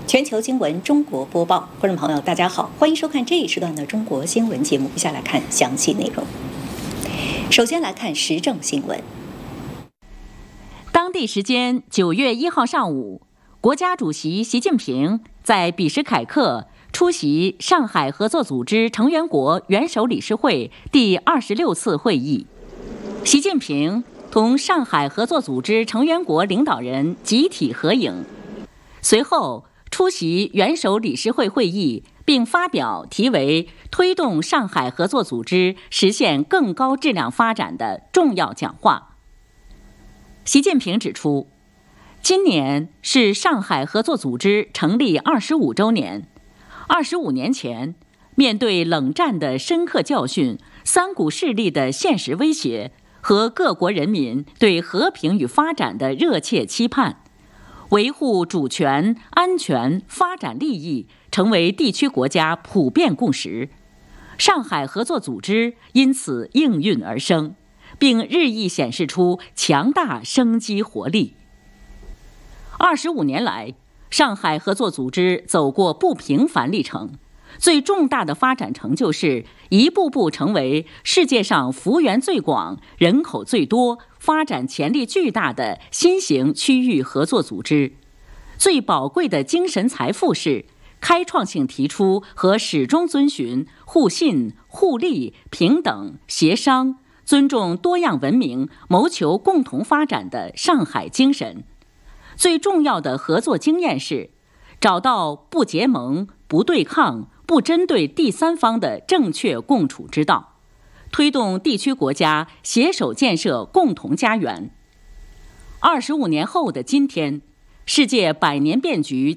全球经闻中国播报，观众朋友大家好，欢迎收看这一时段的中国新闻节目。接下来看详细内容。首先来看时政新闻。 当地时间9月1号上午，国家主席习近平在比什凯克出席上海合作组织成员国元首理事会第26次会议。习近平同上海合作组织成员国领导人集体合影，随后出席元首理事会会议，并发表题为“推动上海合作组织实现更高质量发展”的重要讲话。习近平指出，今年是上海合作组织成立25周年。25年前，面对冷战的深刻教训、三股势力的现实威胁和各国人民对和平与发展的热切期盼，维护主权、安全、发展利益成为地区国家普遍共识。上海合作组织因此应运而生，并日益显示出强大生机活力。25年来，上海合作组织走过不平凡历程，最重大的发展成就是一步步成为世界上幅员最广、人口最多、发展潜力巨大的新型区域合作组织。最宝贵的精神财富是开创性提出和始终遵循互信、互利、平等、协商、尊重多样文明、谋求共同发展的上海精神。最重要的合作经验是找到不结盟、不对抗、不针对第三方的正确共处之道，推动地区国家携手建设共同家园。25年后的今天，世界百年变局